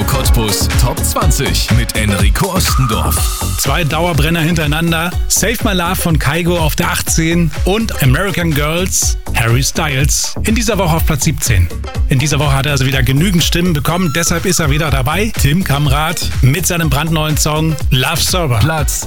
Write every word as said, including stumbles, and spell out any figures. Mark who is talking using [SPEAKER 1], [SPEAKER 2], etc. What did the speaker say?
[SPEAKER 1] Cottbus Top zwanzig mit Enrico Ostendorf.
[SPEAKER 2] Zwei Dauerbrenner hintereinander. Save My Love von Kygo auf der achtzehn und American Girls, Harry Styles, in dieser Woche auf Platz siebzehn. In dieser Woche hat er also wieder genügend Stimmen bekommen, deshalb ist er wieder dabei. Tim Kamrat mit seinem brandneuen Song Love Server.
[SPEAKER 1] Platz